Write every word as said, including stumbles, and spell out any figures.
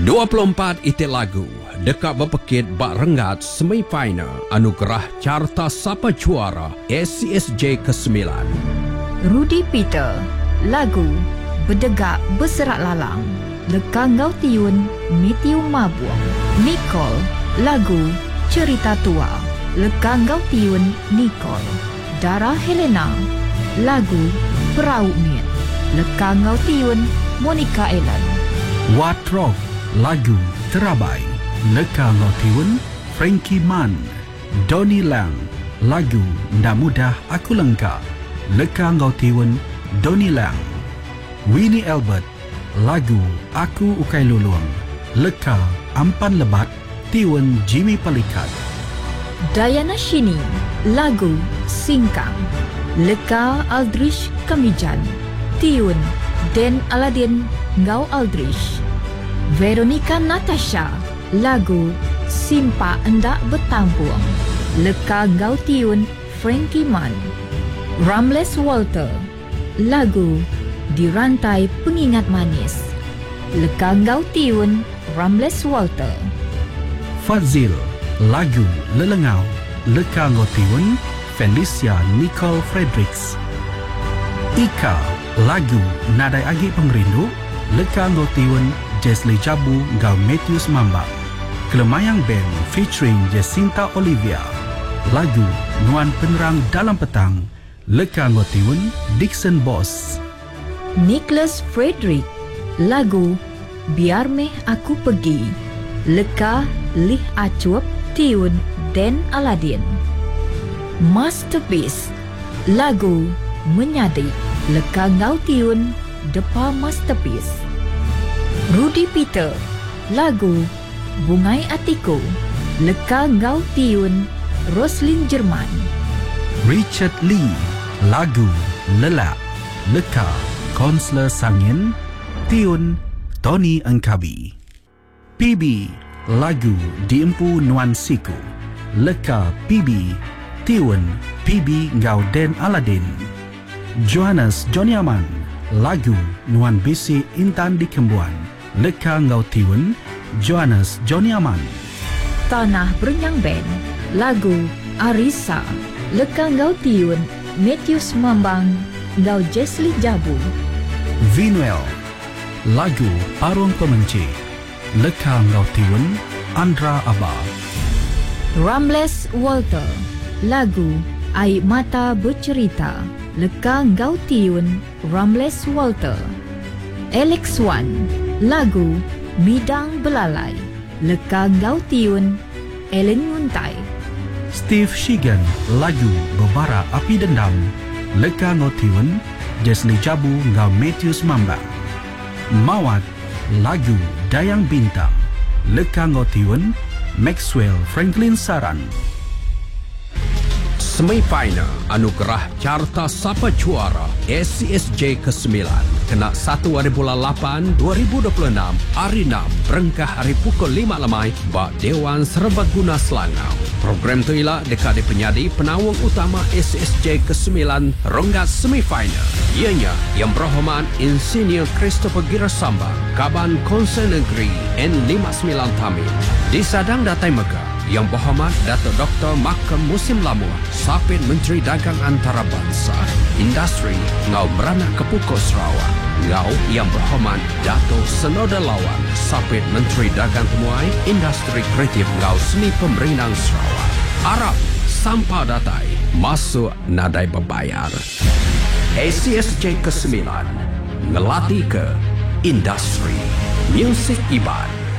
dua puluh empat itik lagu dekat berpekit bak rengat semifinal anugerah carta sapa juara S C S J kesembilan. Rudy Peter, lagu Berdegak Berserak Lalang, Lekang Ngau Tiun, Matthew Mabuang. Nicole, lagu Cerita Tua, Lekang Ngau Tiun, Nicole. Dara Helena, lagu Perahu Miet, Lekang Ngau Tiun, Monica Ellen. Watrok, lagu Terabai, Lekang Ngau Tiun, Frankie Man. Donnie Lang, lagu Ndak Mudah Aku Lengkap, Lekang Ngau Tiun, Donnie Lang. Winnie Albert, lagu Aku Ukai Luluang, Leka Ampan Lebat, Tiun Jimmy Palikat. Diana Shini, lagu Singkang, Leka Aldrich Kamijan, Tiun Den Aladin Ngau Aldrich. Veronica Natasha, lagu Simpa Endak Bertampuang, Leka Ngau Tiun Frankie Man. Ramles Walter, lagu Dirantai Pengingat Manis, Leka Ngau Tiun Ramles Walter. Fazil, lagu Lelengau, Leka Ngau Tiun Felicia Nicole Fredericks. Ika, lagu Nadai Agi Pemerindu, Leka Ngau Tiun Jesli Jabu Ngau Matthews Mambak. Kelemayang Band featuring Jacinta Olivia, lagu Nuan Penerang Dalam Petang, Leka Ngau Tiun Dixon Boss. Nicholas Frederick, lagu Biar Meh Aku Pergi, Leka Lih Acuap Tiun Den Aladin. Masterpiece, lagu Menyadi, Leka Ngau Tiun Depa Masterpiece. Rudy Peter, lagu Bungai Atiku, Leka Ngau Tiun Roslyn Jerman. Richard Lee, lagu Lelak, Leka Konsler Sangin, Tiun Tony Engkabi. P B, lagu Diempu Nuan Siku, Leka P B, Tiun P B Ngau Den Aladin. Johannes Joniaman, lagu Nuan Bisi Intan di Kembuan, Leka Ngau Tiun Johannes Joniaman. Tanah Berenyang Band, lagu Arisa, Leka Ngau Tiun Matthews Mambang Ngau Jesli Jabu. Vinuel, lagu Parung Pemenci, Leka Ngau Tiun Andra Abah. Ramles Walter, lagu Air Mata Bercerita, Leka Ngau Tiun Ramles Walter. Alex Wan, lagu Midang Belalai, Leka Ngau Tiun Ellen Nguntai. Steve Shigan, lagu Berbara Api Dendam, Leka Ngau Tiun Jesli Jabu Ngau Matthews Mambang. Mawat, lagu Dayang Bintang, Leka Ngau Tiun Maxwell Franklin Saran. Semifinal anugerah carta sapa juara S C S J kesembilan kena satu hari bulan lapan dua ribu dua puluh enam hari enam berengkah hari pukul lima lemai bak Dewan Serbaguna Selangau. Program tu ialah dekat di penyadi penawang utama S C S J kesembilan ronggat semifinal. Ianya Yang Berhormat Insinyur Christopher Girasambang, Kaban Konsen Negeri N lima puluh sembilan Tamil. Di Sadang Datai Mekah, Yang Berhormat Datuk Doktor Makam Musim Lamuan, Sapit Menteri Dagang Antarabangsa, Industri Ngau Beranak Kepukok Sarawak. Ngau Yang Berhormat Datuk Senoda Lawan, Sapit Menteri Dagang Temuai, Industri Kreatif Ngau Seni Pemerintahan Sarawak. Arab Sampah Datai masuk nadai berbayar. S C S J kesembilan ngelatih ke industri muzik Iban.